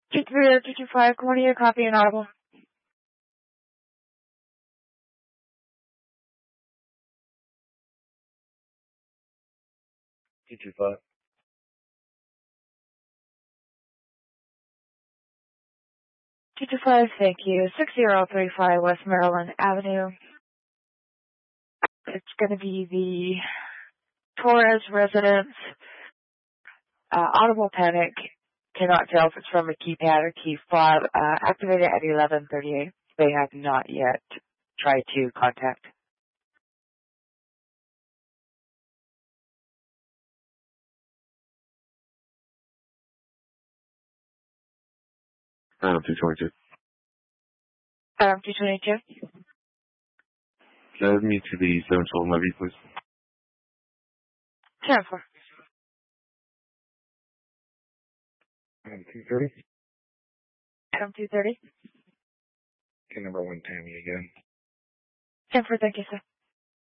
230-225, come on to your copy and audible. 225. 225, thank you. 6035 West Maryland Avenue. It's going to be the Torres residence. Audible panic. Cannot tell if it's from a keypad or key fob. Activated at 11:38. They have not yet tried to contact. 222. 222. Drive me to the 712 levy, please. 10-4. 230. 230. Okay, number 1 Tammy again. 10-4, thank you, sir.